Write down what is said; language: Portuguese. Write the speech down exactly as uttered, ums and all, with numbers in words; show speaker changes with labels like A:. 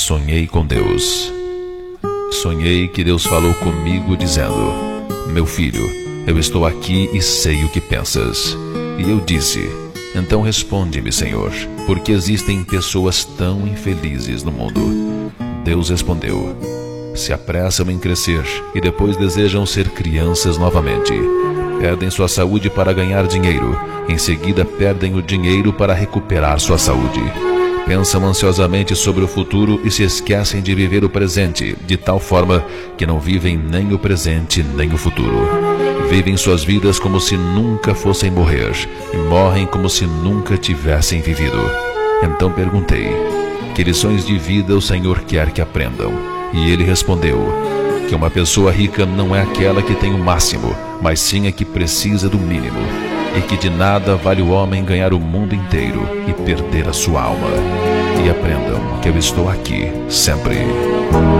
A: Sonhei com Deus. Sonhei que Deus falou comigo dizendo: meu filho, eu estou aqui e sei o que pensas. E eu disse: então responde-me, Senhor, porque existem pessoas tão infelizes no mundo? Deus respondeu: se apressam em crescer e depois desejam ser crianças novamente. Perdem sua saúde para ganhar dinheiro, em seguida perdem o dinheiro para recuperar sua saúde. Pensam ansiosamente sobre o futuro e se esquecem de viver o presente, de tal forma que não vivem nem o presente nem o futuro. Vivem suas vidas como se nunca fossem morrer e morrem como se nunca tivessem vivido. Então perguntei: que lições de vida o Senhor quer que aprendam? E ele respondeu: que uma pessoa rica não é aquela que tem o máximo, mas sim a que precisa do mínimo, e que de nada vale o homem ganhar o mundo inteiro e perder a sua alma. E aprendam que eu estou aqui sempre.